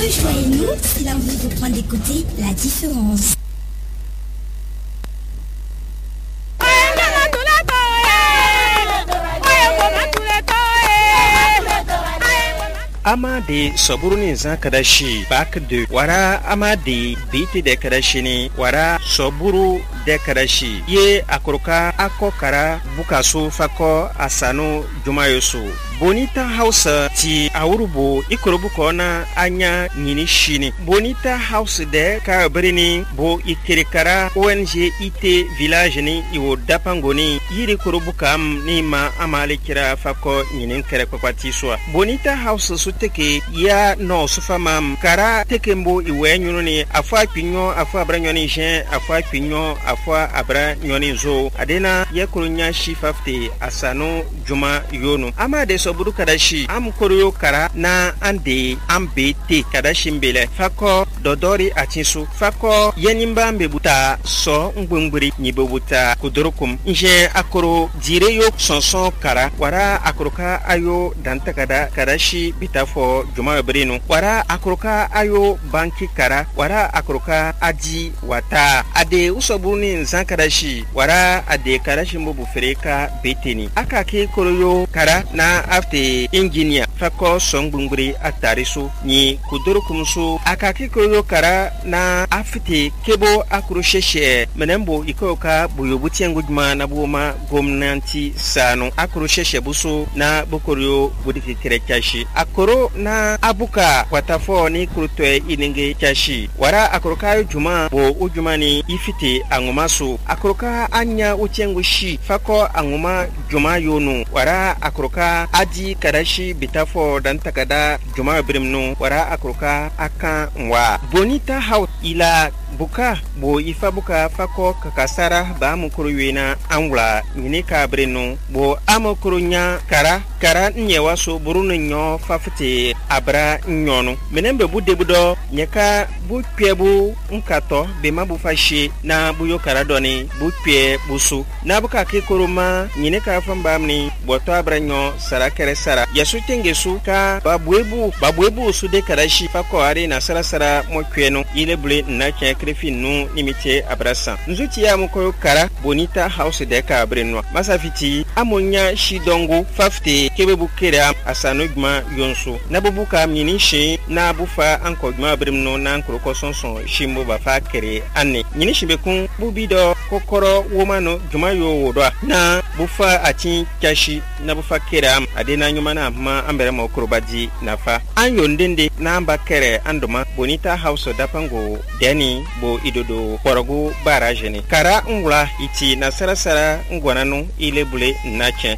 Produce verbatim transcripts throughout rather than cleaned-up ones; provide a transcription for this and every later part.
Rejoignez-nous, c'est là où vous prendre d'écouter la différence. Ama de soburunin zan kadashi bak de wara ama de biti de kadashi ni wara soburu de kadashi ye akoroka akokara bukaso fako asano jumayoso Bonita House ti awurubo ikorobuko na anya nyini shini. Bonita House de ka berini bo ikirikara O N G I T village ni iwo dapangoni yiri korobukam ni ma amale kira fako nyini kere kwakwati swa. Bonita House suteke ya no sufamam kara tekembo iwe nyunu ni afwa pinyo afwa abra nyoni jen afwa pinyo afwa abra nyoni zo adena ye kurunya shifafte asano juma yono ama de buru kadashi am koroyo kara na ande ambete kadashi mbele fako dodori atinsu fako yenimba mbebuta so ngbungburi nyibebuta kudorokum nje akoro direyo sonson kara wara akoroka ayo dantakada kadashi bitafo juma brino wara akoroka ayo banki kara wara akoroka adi wata ade usobuni nzankadashi wara ade kadashi mbobu fereka beteni akake koroyo kara na afte engineer fako songbungburi atarisu ni kudorokumsu akake koroyo kara na afte kebo akurusheshe menembo ikoka buyobuti ngujuma na buoma gomnanti sano akurusheshe busu na bokoroyo budiki kerekashi akoro na abuka watafo ni kurutwe inenge kashi wara akoroka juma bo ujuma ni ifite angumasu akoroka anya uchengushi fako anguma juma yonu wara akoroka adi kadashi bitafo dan takada juma brimnu wara akoroka aka wa Bonita House ila buka bo ifa buka fako kakasara ba mukuruwena angula minika brenu bo amokurunya kara kara nyewa so burunu nyo fafite abra nyono menembe bude budo nyeka bu kwebu nkato be mabu fashi na buyo kara doni bu kwe busu na buka kikuruma nyineka fambamni boto abra nyo sara kere sara yasu tengesu ka babwebu babwebu su de karashi fako ari na sara sara mo kweno ile bule na kya krefi nu nimite abrasa nzuti ya muko kara Bonita House de ka brenwa masafiti amonya shidongo fafte kebe bukera asano gma yonso na bubuka minishi na bufa anko gma bremno na anko sonson shimbo ba fa kere anne minishi bekun bubido kokoro womano gma yo wodwa na bufa atin kashi na bufa kera adena nyuma na ma ambere mo krobadi nafa anyo ndende na amba kere andoma Bonita House dapango deni bo idodo korogo barajeni kara ngula iti na sarasara ngwananu ile bule nache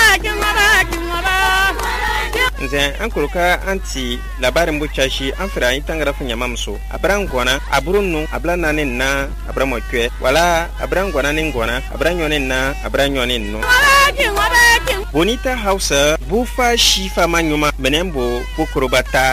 nze ankuluka anti labari mbuchashi amfira itangara funyamamso abrangwana aburunnu ablanane na abramokwe wala abrangwana ngwana abranyone na abranyone no Bonita House bufa shifa manyuma menembo bukurubata